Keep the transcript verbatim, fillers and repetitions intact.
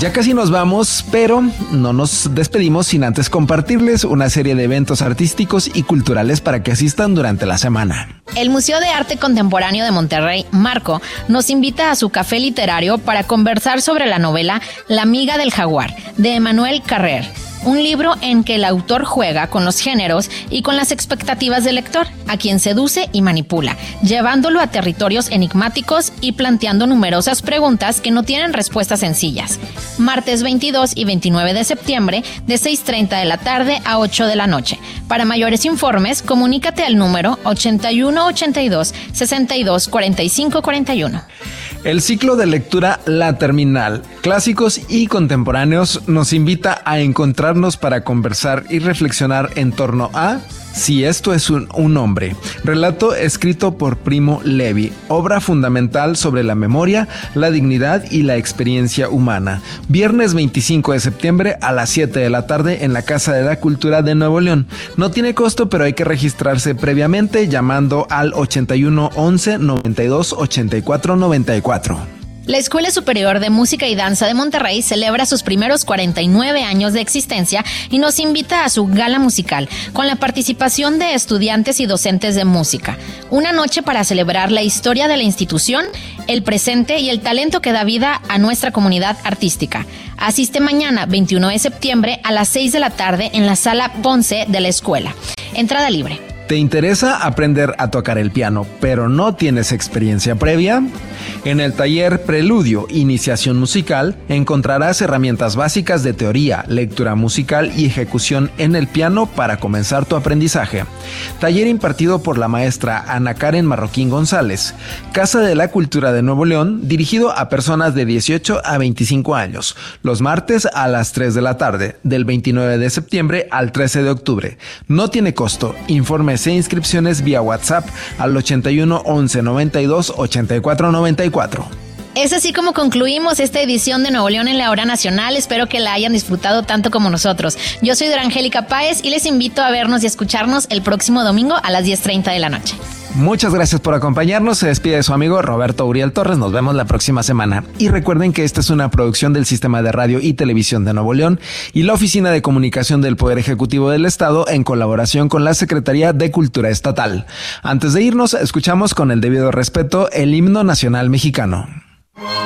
Ya casi nos vamos, pero no nos despedimos sin antes compartirles una serie de eventos artísticos y culturales para que asistan durante la semana. El Museo de Arte Contemporáneo de Monterrey, Marco, nos invita a su café literario para conversar sobre la novela La amiga del jaguar, de Emmanuel Carrer. Un libro en que el autor juega con los géneros y con las expectativas del lector, a quien seduce y manipula, llevándolo a territorios enigmáticos y planteando numerosas preguntas que no tienen respuestas sencillas. Martes veintidós y veintinueve de septiembre, de seis treinta de la tarde a ocho de la noche. Para mayores informes, comunícate al número ochenta y uno ochenta y dos sesenta y dos cuarenta y cinco cuarenta y uno. El ciclo de lectura La Terminal, clásicos y contemporáneos, nos invita a encontrarnos para conversar y reflexionar en torno a Si esto es un, un hombre, relato escrito por Primo Levi, obra fundamental sobre la memoria, la dignidad y la experiencia humana. Viernes veinticinco de septiembre a las siete de la tarde en la Casa de la Cultura de Nuevo León. No tiene costo, pero hay que registrarse previamente llamando al ochenta y uno once noventa y dos ochenta y cuatro noventa y cuatro. La Escuela Superior de Música y Danza de Monterrey celebra sus primeros cuarenta y nueve años de existencia y nos invita a su gala musical, con la participación de estudiantes y docentes de música. Una noche para celebrar la historia de la institución, el presente y el talento que da vida a nuestra comunidad artística. Asiste mañana, veintiuno de septiembre, a las seis de la tarde en la Sala Ponce de la escuela. Entrada libre. ¿Te interesa aprender a tocar el piano, pero no tienes experiencia previa? En el taller Preludio, Iniciación Musical, encontrarás herramientas básicas de teoría, lectura musical y ejecución en el piano para comenzar tu aprendizaje. Taller impartido por la maestra Ana Karen Marroquín González. Casa de la Cultura de Nuevo León, dirigido a personas de dieciocho a veinticinco años. Los martes a las tres de la tarde, del veintinueve de septiembre al trece de octubre. No tiene costo. Informe e inscripciones vía WhatsApp al ochenta y uno once noventa y dos ochenta y cuatro noventa y cuatro. Es así como concluimos esta edición de Nuevo León en la Hora Nacional. Espero que la hayan disfrutado tanto como nosotros. Yo soy Dora Angélica Páez y les invito a vernos y escucharnos el próximo domingo a las diez treinta de la noche. Muchas gracias por acompañarnos. Se despide su amigo Roberto Uriel Torres. Nos vemos la próxima semana. Y recuerden que esta es una producción del Sistema de Radio y Televisión de Nuevo León y la Oficina de Comunicación del Poder Ejecutivo del Estado en colaboración con la Secretaría de Cultura Estatal. Antes de irnos, escuchamos con el debido respeto el himno nacional mexicano.